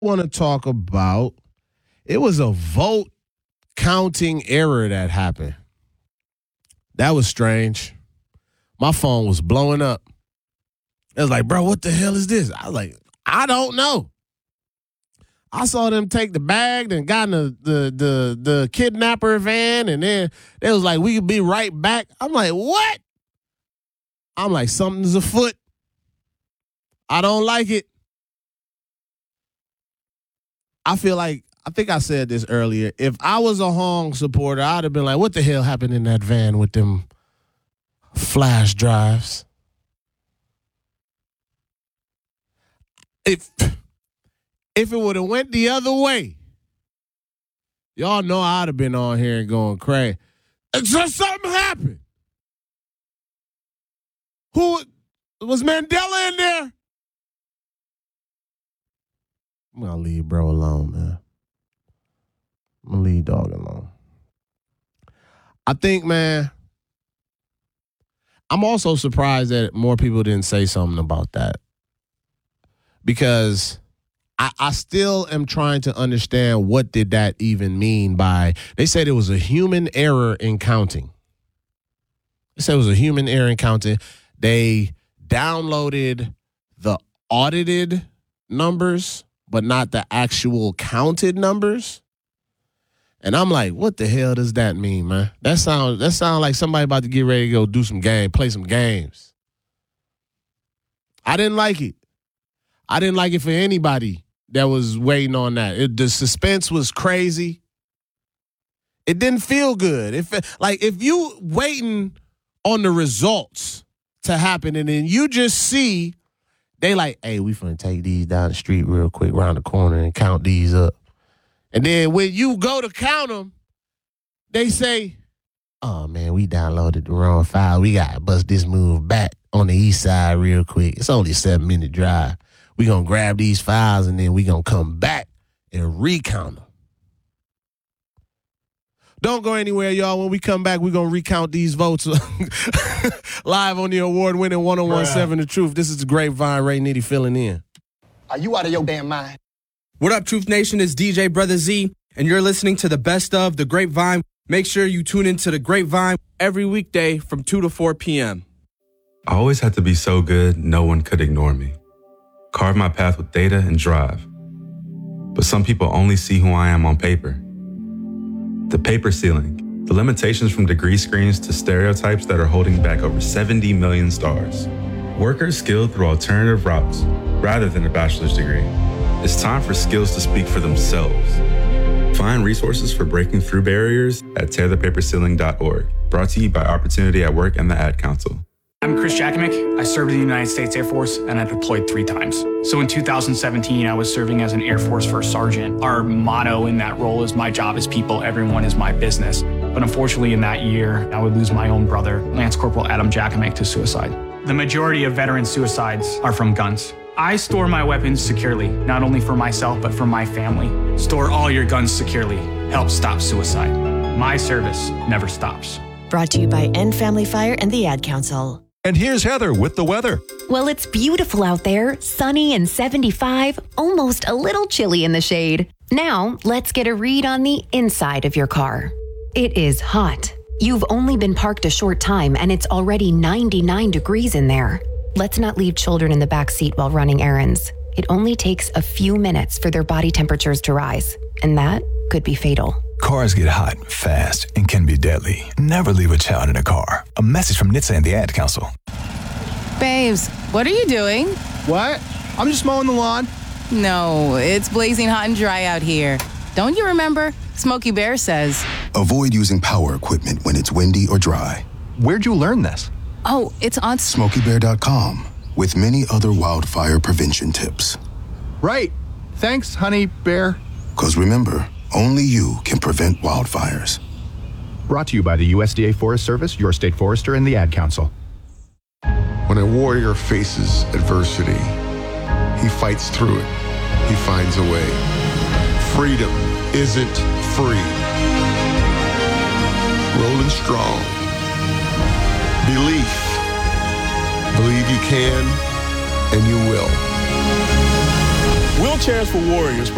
Want to talk about it was a vote counting error that happened. That was strange. My phone was blowing up. It was like, bro, what the hell is this? I was like, I don't know. I saw them take the bag and got in the kidnapper van, and then they was like, we could be right back. I'm like, what? I'm like, something's afoot. I don't like it. I think I said this earlier. If I was a Hong supporter, I'd have been like, what the hell happened in that van with them flash drives? If it would have went the other way, y'all know I'd have been on here and going crazy. Just something happened. Who was Mandela in there? I'm going to leave bro alone, man. I'm going to leave dog alone. I think, man, I'm also surprised that more people didn't say something about that. Because I still am trying to understand what did that even mean by, they said it was a human error in counting. They said it was a human error in counting. They downloaded the audited numbers, but not the actual counted numbers. And I'm like, what the hell does that mean, man? That sound like somebody about to get ready to go do some play some games. I didn't like it. I didn't like it for anybody that was waiting on that. The suspense was crazy. It didn't feel good. If you waiting on the results to happen and then you just see they like, hey, we finna take these down the street real quick, around the corner and count these up. And then when you go to count them, they say, oh, man, we downloaded the wrong file. We got to bust this move back on the east side real quick. It's only a 7-minute drive. We going to grab these files and then we going to come back and recount them. Don't go anywhere, y'all. When we come back, we're going to recount these votes live on the award-winning 101.7 The Truth. This is the Grapevine. Ray Nitty filling in. Are you out of your damn mind? What up, Truth Nation? It's DJ Brother Z, and you're listening to the best of The Grapevine. Make sure you tune into The Grapevine every weekday from 2 to 4 p.m. I always had to be so good, no one could ignore me. Carve my path with data and drive. But some people only see who I am on paper. The paper ceiling, the limitations from degree screens to stereotypes that are holding back over 70 million stars. Workers skilled through alternative routes rather than a bachelor's degree. It's time for skills to speak for themselves. Find resources for breaking through barriers at tearthepaperceiling.org. Brought to you by Opportunity at Work and the Ad Council. I'm Chris Jakimick. I served in the United States Air Force and I deployed 3 times. So in 2017, I was serving as an Air Force First Sergeant. Our motto in that role is my job is people, everyone is my business. But unfortunately in that year, I would lose my own brother, Lance Corporal Adam Jakimick, to suicide. The majority of veteran suicides are from guns. I store my weapons securely, not only for myself, but for my family. Store all your guns securely. Help stop suicide. My service never stops. Brought to you by End Family Fire and the Ad Council. And here's Heather with the weather. Well, it's beautiful out there, sunny and 75, almost a little chilly in the shade. Now, let's get a read on the inside of your car. It is hot. You've only been parked a short time and it's already 99 degrees in there. Let's not leave children in the back seat while running errands. It only takes a few minutes for their body temperatures to rise, and that could be fatal. Cars get hot, fast, and can be deadly. Never leave a child in a car. A message from NHTSA and the Ad Council. Babes, what are you doing? What? I'm just mowing the lawn. No, it's blazing hot and dry out here. Don't you remember? Smokey Bear says, avoid using power equipment when it's windy or dry. Where'd you learn this? oh, it's on SmokeyBear.com with many other wildfire prevention tips. Right. Thanks, honey bear. Because remember, only you can prevent wildfires. Brought to you by the USDA Forest Service, your state forester, and the Ad Council. When a warrior faces adversity, he fights through it. He finds a way. Freedom isn't free. Rolling strong. Belief. Believe you can, and you will. Wheelchairs for Warriors